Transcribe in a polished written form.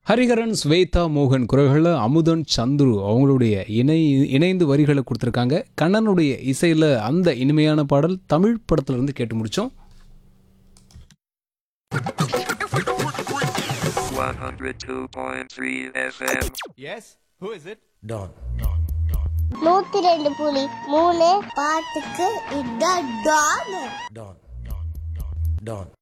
ஹரிஹரன், ஸ்வேதா மோகன் குரல்களில் அமுதன், சந்துரு அவங்களுடைய இணைந்து வரிகளை கொடுத்துருக்காங்க. கண்ணனுடைய இசையில் அந்த இனிமையான பாடல் தமிழ் படத்துல இருந்து கேட்டு முடிச்சோம். 102.3 FM. Yes, who is it? Don. 102.3 பாட்டுக்கு இதான் டான். Don. Don.